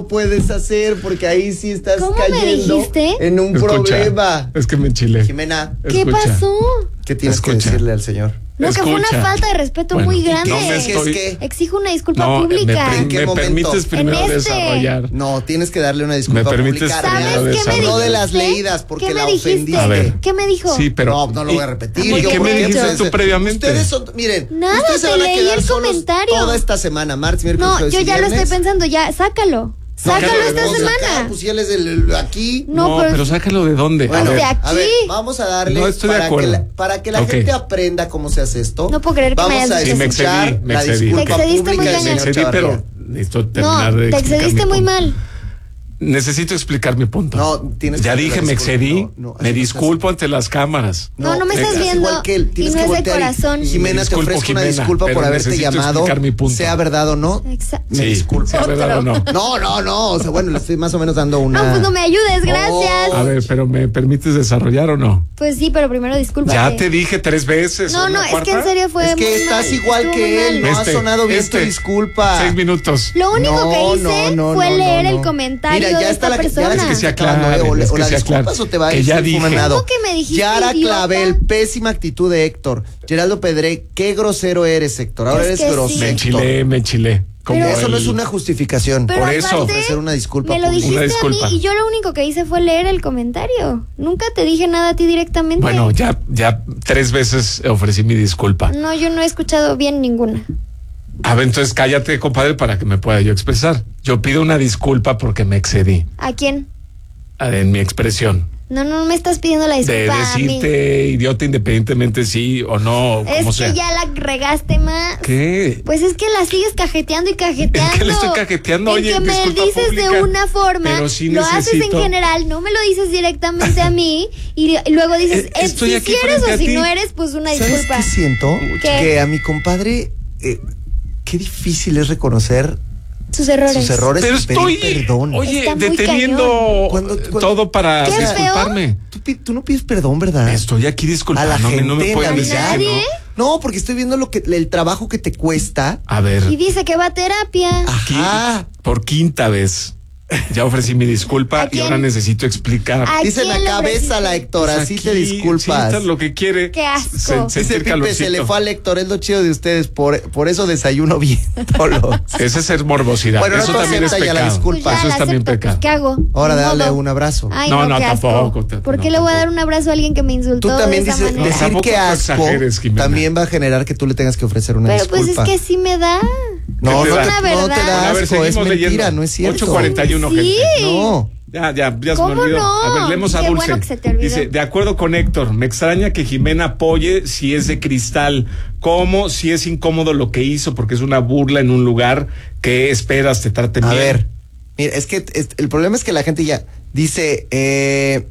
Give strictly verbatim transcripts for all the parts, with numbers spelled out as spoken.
lo puedes hacer porque ahí sí estás ¿Cómo cayendo me dijiste? en un Escucha, problema. Es que me enchilé. Jimena, ¿Qué Escucha. pasó? ¿qué tienes Escucha. que decirle al señor? No, que fue una Escucha. falta de respeto Bueno, muy grande. no me ¿Qué estoy- es que? Exijo una disculpa No, pública. me, ¿En qué me momento? permites primero En este. desarrollar. No, tienes que darle una disculpa ¿Me permites pública. primero ¿Sabes qué me desarrollar? dijiste? No de las leídas, porque ¿Qué me la dijiste? ofendiste. A ver. ¿Qué me dijo? Sí, pero. No, no lo voy a repetir. ¿Y Yo, qué me porque dijiste ustedes- tú previamente? Ustedes son, miren, Nada, ustedes se te van a leí quedar el solos comentario. toda esta semana, martes, miércoles, No, jueves yo y ya lo viernes. estoy pensando, ya, sácalo. Sácalo Sácalo de esta dónde. semana. Acá, pues si él es el, el- aquí. No, No, pero- pero sácalo de dónde. Bueno, a ver. de a aquí. ver, vamos a darle No estoy de para, que acuerdo. la, para que la Ok. gente aprenda cómo se hace esto. No puedo creer que me vamos hayas a dicho Sí, me escuchar excedí, me la excedí. disculpa Te excediste muy pública del cañón. Me señor excedí, pero Chavarría. necesito terminar No, de te explicar excediste mi muy punto. mal. Necesito explicar mi punto. No, tienes que Ya hacer dije, la me disculpa. excedí. No, no, así me no se disculpo ante las cámaras. No, no me te estás haces viendo igual que él. Tienes y no que es de voltear y- corazón. Jimena, Me te disculpo, ofrezco una Jimena, disculpa pero por haberte necesito llamado, explicar mi punto. sea verdad o no. Exacto. Me Sí, disculpo. sea verdad o no. No, no, no. O sea, bueno, le estoy más o menos dando una. No, pues no me ayudes, gracias. A ver, pero ¿me permites desarrollar o no? Pues sí, pero primero discúlpate. Ya te dije tres veces. No, ¿o no, una es cuarta? que en serio fue Es que muy estás mal, igual estuvo que muy él, mal. no ha sonado bien tu disculpa. Seis minutos. Lo único No, que hice no, no, fue no, leer no, el no. comentario Mira, ya de está esta la, ya persona. la Es que se acabando, aclaren, ¿eh? O, le- es o que la se disculpas aclaren. o te va a Que ir ya dije. fumanado. ¿Cómo que me dijiste, Yara idiota? Clavel, pésima actitud de Héctor. Geraldo Pedré, qué grosero eres, Héctor. Ahora Es eres que sí. grosero. Me enchilé, me enchilé. Como Pero- Eso no el- es una justificación. Pero Por eso. aparte, Ofrecer una disculpa me lo pública. dijiste Una a disculpa. mí y yo lo único que hice fue leer el comentario. Nunca te dije nada a ti directamente. Bueno, ya, ya tres veces ofrecí mi disculpa. No, yo no he escuchado bien ninguna. A ver, entonces cállate, compadre, para que me pueda yo expresar. Yo pido una disculpa porque me excedí ¿A quién? en mi expresión. No, no me estás pidiendo la De disculpa a mí. decirte idiota independientemente sí o no, Es como que sea. ya la regaste más. ¿Qué? Pues es que la sigues cajeteando y cajeteando. ¿En qué le estoy cajeteando? En Oye, que me disculpa dices pública, de una forma, pero sí lo haces en necesito- general, no me lo dices directamente a mí y y luego dices, Eh, eh, estoy si aquí sí eres frente o a si ti. no eres, pues una ¿Sabes disculpa. qué siento? ¿Qué? Que a mi compadre, eh, qué difícil es reconocer Sus errores. sus errores Pero y pedir estoy, perdón. oye, Está muy deteniendo Cuando- cuando- todo para Qué feo. disculparme. Tú, pi- tú no pides perdón, ¿verdad? Estoy aquí a la disculpándome, gente, no me a puedes mí decir que nadie. no. No, porque estoy viendo lo que el trabajo que te cuesta. A ver, Y dice que va a terapia. aquí, Ajá. por quinta vez, ya ofrecí mi disculpa ¿A y quién? ahora necesito explicar. ¿A Dice quién la le cabeza ofreciste? la Héctor, Pues así aquí, te disculpas. sí, lo que quiere. Qué asco. se- Dice sentir Pipe, calorcito. se le fue al Héctor, es lo chido de ustedes, por, por eso desayuno bien solo. Ese es ser morbosidad. Bueno, Eso no también es acepta ya la pecado. disculpa. Pues ya Eso la es también acepto, pecado. pues, ¿qué hago? Ahora Ni dale modo. un abrazo. Ay, No, no, no, qué asco. tampoco, te- ¿Por qué no, le voy a dar tampoco. un abrazo a alguien que me insultó Tú también de esa dices, manera? decir Tampoco que te asco exageres, Jimena. también va a generar que tú le tengas que ofrecer una Pero pues disculpa. es que sí me da. no, ¿Qué no te te, da? no te Una da verdad. A ver, asco, es seguimos mentira, leyendo. no es cierto. ocho cuarenta y uno, Sí. gente. No. Ya, ya, ya se me ¿Cómo olvidó. no? A ver, leemos a Qué Dulce. bueno que se te olvidó. Dice, de acuerdo con Héctor, me extraña que Jimena apoye si es de cristal. ¿Cómo? Si es incómodo lo que hizo, porque es una burla en un lugar que esperas te traten A bien. ver, mira, es que es- el problema es que la gente ya dice, eh,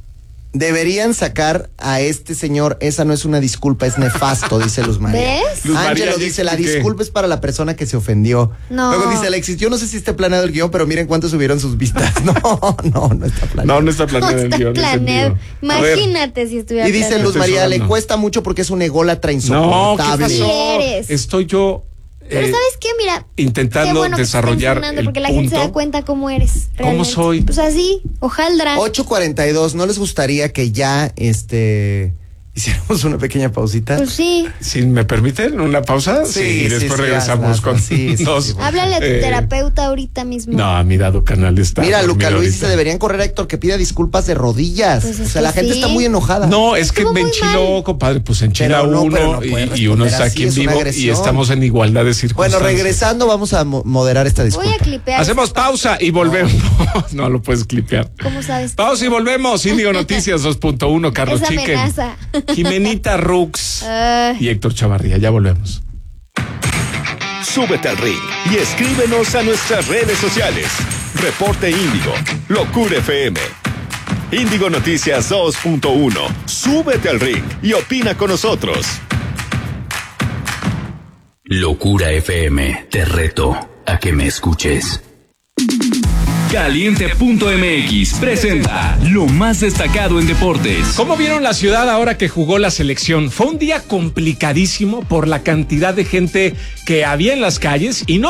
deberían sacar a este señor, esa no es una disculpa, es nefasto, dice Luz María. ¿Ves? Luz María, Ángelo ya dice, la expliqué. disculpa es para la persona que se ofendió. No. Luego dice Alexis, yo no sé si está planeado el guión, pero miren cuánto subieron sus vistas. No, no, no está planeado. No, no está No planeado el está guión. es en planeado. vivo. A ver, Imagínate si estuviera Y dice planeado. Luz Estoy María, le sudando. cuesta mucho porque es un ególatra no, ¿qué insoportable. pasó? Sí eres. Estoy yo Pero eh, ¿sabes qué? Mira, intentando qué bueno que te está desarrollar funcionando el porque la gente se da punto. cuenta cómo eres. ¿Cómo realmente. soy? Pues así, hojaldra. ocho cuarenta y dos, ¿no les gustaría que ya este hiciéramos una pequeña pausita? Pues sí. Si me permiten una pausa, sí, y sí, después sí, regresamos hazla, con sí, sí, dos. sí, bueno. Háblale a tu eh, terapeuta ahorita mismo. No, mi dado canal está. Mira, dormido Luca Luis ahorita. dice, deberían correr a Héctor que pida disculpas de rodillas. Pues es o sea, que la gente sí. está muy enojada. No, es que Estuvo me muy enchiló, mal. compadre, pues enchila Pero no, uno pero no y- puede y, uno responder está así, aquí en es una vivo y agresión. estamos en igualdad de Bueno, circunstancias. regresando, vamos a mo- moderar esta Voy disculpa. a clipear. Hacemos pausa y volvemos. No, lo puedes clipear. ¿Cómo sabes? Pausa y volvemos. Índigo Noticias dos punto uno, Carlos Es Chicken. amenaza. Jimenita Rux Ay. y Héctor Chavarría. Ya volvemos. Súbete al ring y escríbenos a nuestras redes sociales. Reporte Índigo, Locura F M. Índigo Noticias dos punto uno. Súbete al ring y opina con nosotros. Locura F M, te reto a que me escuches. Caliente punto M X presenta lo más destacado en deportes. ¿Cómo vieron la ciudad ahora que jugó la selección? Fue un día complicadísimo por la cantidad de gente que había en las calles y no